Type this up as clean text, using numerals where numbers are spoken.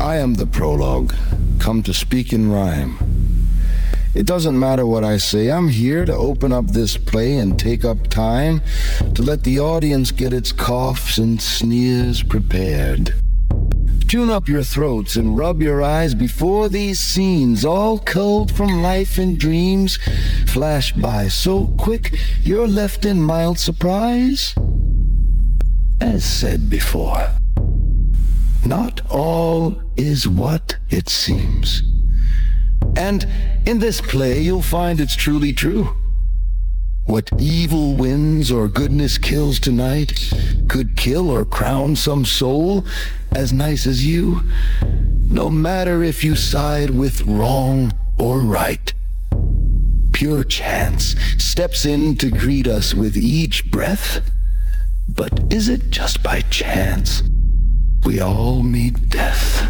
I am the prologue, come to speak in rhyme. It doesn't matter what I say, I'm here to open up this play and take up time to let the audience get its coughs and sneers prepared. Tune up your throats and rub your eyes before these scenes, all culled from life and dreams, flash by so quick you're left in mild surprise. As said before, not all is what it seems. And in this play you'll find it's truly true. What evil wins or goodness kills tonight could kill or crown some soul as nice as you, no matter if you side with wrong or right. Pure chance steps in to greet us with each breath, but is it just by chance we all meet death?